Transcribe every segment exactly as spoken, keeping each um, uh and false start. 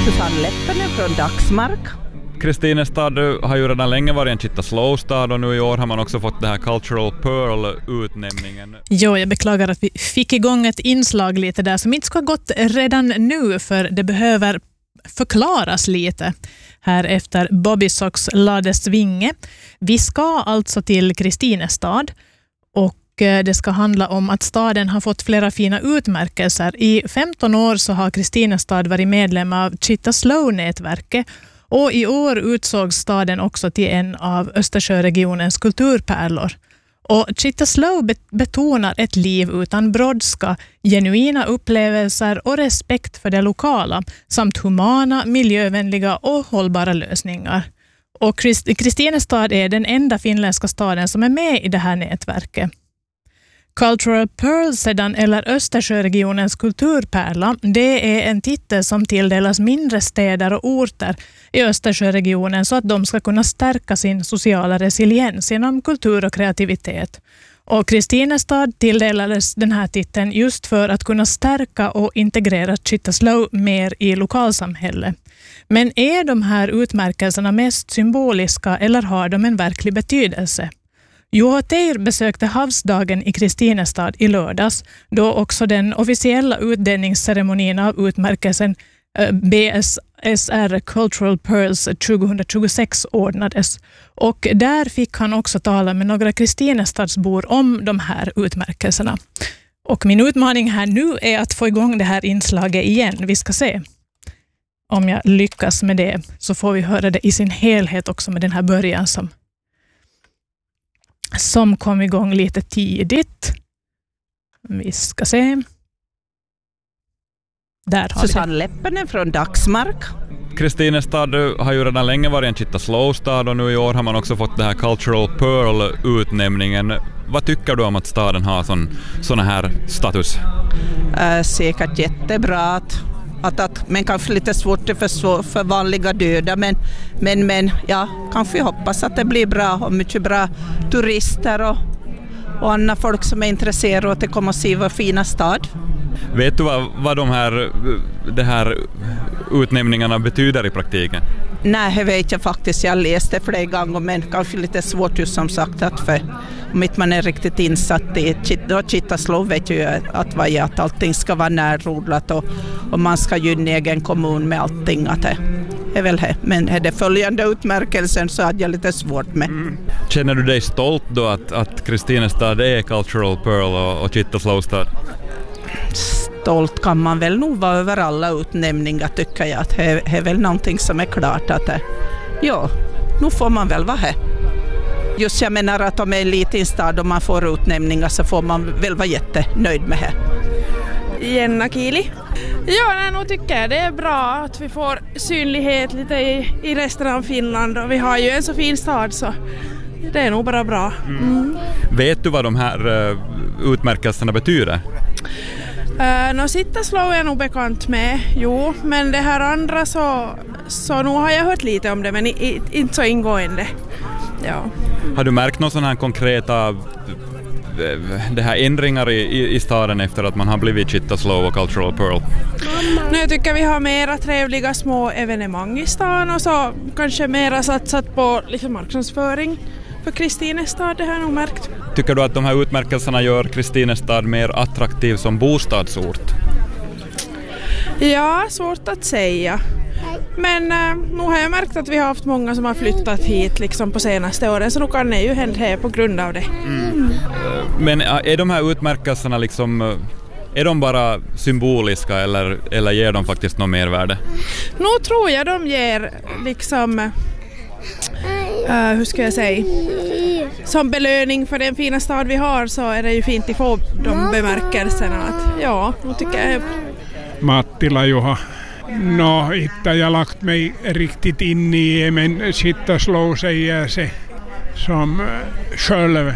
Susanne Leppänen från Dagsmark. Kristinestad har ju redan länge varit en Chitta Slow-stad och nu i år har man också fått det här Cultural Pearl-utnämningen. Jo, jag beklagar att vi fick igång ett inslag lite där som inte ska ha gått redan nu, för det behöver förklaras lite här efter Bobby Sox lades vinge. Vi ska alltså till Kristinestad och det ska handla om att staden har fått flera fina utmärkelser. I femton år så har Kristinestad varit medlem av Chitta Slow-nätverket och i år utsågs staden också till en av Östersjöregionens kulturpärlor. Och Chitta Slow betonar ett liv utan brådska, genuina upplevelser och respekt för det lokala samt humana, miljövänliga och hållbara lösningar. Och Kristinestad är den enda finländska staden som är med i det här nätverket. Cultural Pearl sedan, eller Östersjöregionens kulturpärla, det är en titel som tilldelas mindre städer och orter i Östersjöregionen så att de ska kunna stärka sin sociala resiliens genom kultur och kreativitet. Och Kristinestad tilldelades den här titeln just för att kunna stärka och integrera Chitta Slow mer i lokalsamhället. Men är de här utmärkelserna mest symboliska eller har de en verklig betydelse? Juho Teir besökte havsdagen i Kristinestad i lördags, då också den officiella utdelningsceremonin av utmärkelsen B S S R Cultural Pearls tjugohundratjugosex ordnades. Och där fick han också tala med några Kristinestadsbor om de här utmärkelserna. Och min utmaning här nu är att få igång det här inslaget igen. Vi ska se om jag lyckas med det, så får vi höra det i sin helhet också med den här början som som kom igång lite tidigt. Vi ska se. Där har Susanne Leppänen från Dagsmark. Kristinestad har ju redan länge varit en Chitta Slow-stad och nu i år har man också fått det här Cultural Pearl-utnämningen. Vad tycker du om att staden har sån, sån här status? Äh, säkert jättebra att Att, att, men kanske lite svårt för, för vanliga döda, men, men, men ja, kanske hoppas att det blir bra och mycket bra turister och, och andra folk som är intresserade av att komma och se vår fina stad. Vet du vad, vad de här, de här utnämningarna betyder i praktiken? Nej, det vet jag faktiskt. Jag läste flera gånger, men kanske lite svårt just som sagt att för om inte man är riktigt insatt i Chitta Slow vet ju att, vad är, att allting ska vara närodlat och, och man ska ju en egen kommun med allting. Att det är väl det. Men är det följande utmärkelsen så hade jag lite svårt med. Mm. Känner du dig stolt då att, att Kristinestad är Cultural Pearl och, och Chitta Slow-stad? Stolt kan man väl nog vara över alla utnämningar, tycker jag. Att det är väl någonting som är klart att det, ja, nu får man väl vara här. Just jag menar att om det är en liten stad och man får utnämningar så får man väl vara jättenöjd med det. Jenna Kili. Ja, nej, nu tycker jag det är bra att vi får synlighet lite i, i resten av Finland och vi har ju en så fin stad så det är nog bara bra. Mm. Mm. Vet du vad de här uh, utmärkelserna betyder? Uh, no, Chitta Slow är nog bekant med, jo, men det här andra så, så nu har jag hört lite om det, men i, i, inte så ingående. Ja. Har du märkt någon sån här konkreta det här ändringar i, i, i staden efter att man har blivit Chitta Slow och Cultural Pearl? Nu jag tycker vi har mera trevliga små evenemang i stan och så kanske mera satsat på liksom marknadsföring för Kristinestad, det har jag nog märkt. Tycker du att de här utmärkelserna gör Kristinestad mer attraktiv som bostadsort? Ja, svårt att säga. Men äh, nu har jag märkt att vi har haft många som har flyttat hit liksom på senaste åren, så nu kan det ju hända här på grund av det. Mm. Men är de här utmärkelserna liksom, är de bara symboliska eller, eller ger de faktiskt något mervärde? Nu tror jag de ger liksom, uh, hur ska jag säga, som belöning för den fina stad vi har så är det ju fint att få de bemärkelserna. Att, ja, nu tycker jag... Mattila Juha. No, inte jag lagt mig riktigt in i, men Chitta Slow säger sig som själv.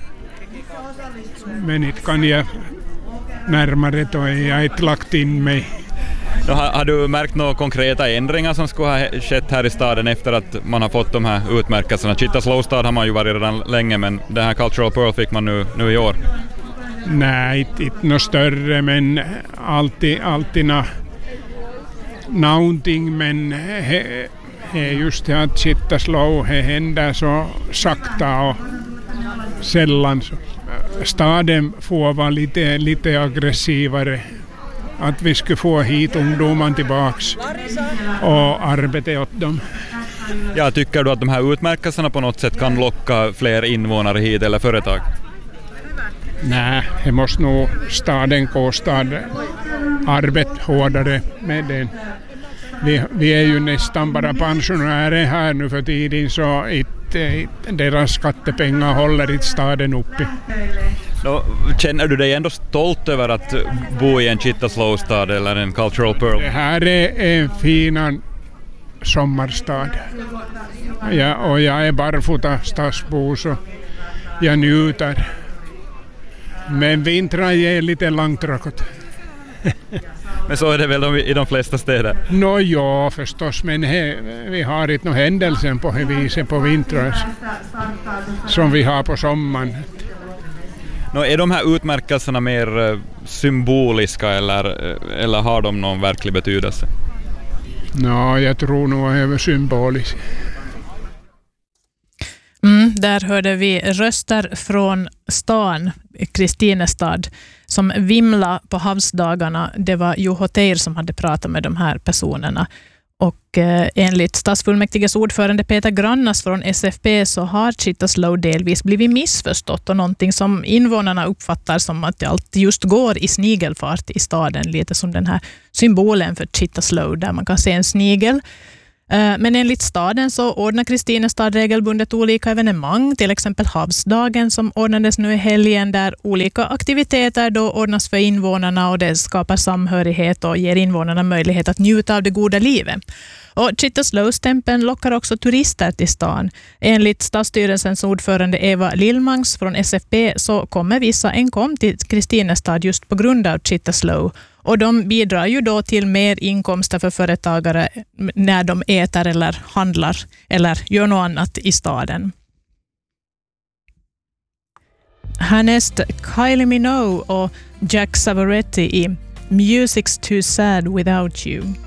Men inte kan jag närmare då jag inte lagt in mig. Har, har du märkt några konkreta ändringar som skulle ha skett här i staden efter att man har fått de här utmärkelserna? Chitta Slow-stad har man ju varit redan länge, men den här Cultural Pearl fick man nu, nu i år. Nej, inte, inte något större, men alltid, alltid nå någonting, men he, he just det att Chittaslow, det händer så sakta och sällan. Så. Staden får vara lite, lite aggressivare. Att vi skulle få hit ungdomarna tillbaks och arbeta åt dem. Ja, tycker du att de här utmärkelserna på något sätt kan locka fler invånare hit eller företag? Nej, det måste nog staden kosta arbeta hårdare med den. Vi, vi är ju nästan bara pensionärer här nu för tiden, så it, it, deras skattepengar håller inte staden uppe. Då, känner du dig ändå stolt över att bo i en Chittaslow-stad eller en Cultural Pearl? Det här är en fin sommarstad. Ja, och jag är barfota stadsbo, så jag njuter. Men vintern ger lite långtråkigt. Men så är det väl i de flesta städer? Nå ja, förstås, men he, vi har inte någon händelsen på det viset på vintern som vi har på sommaren. Nå, är de här utmärkelserna mer symboliska eller, eller har de någon verklig betydelse? Nå, jag tror nog att det är symboliskt. Mm, där hörde vi röster från stan, Kristinestad, som vimla på havsdagarna. Det var Juho Teir som hade pratat med de här personerna. Och eh, enligt stadsfullmäktiges ordförande Peter Grannas från S F P så har Chittaslow delvis blivit missförstått och någonting som invånarna uppfattar som att det alltid just går i snigelfart i staden. Lite som den här symbolen för Chittaslow där man kan se en snigel. Men enligt staden så ordnar Kristinestad regelbundet olika evenemang, till exempel Havsdagen som ordnades nu i helgen, där olika aktiviteter då ordnas för invånarna och det skapar samhörighet och ger invånarna möjlighet att njuta av det goda livet. Och Chittaslow-stämpeln lockar också turister till stan. Enligt stadsstyrelsens ordförande Eva Lillmangs från S F P så kommer vissa enkom till Kristinestad just på grund av Chittaslow. Och de bidrar ju då till mer inkomster för företagare när de äter eller handlar eller gör något annat i staden. Härnäst Kylie Minogue och Jack Savoretti i Music's Too Sad Without You.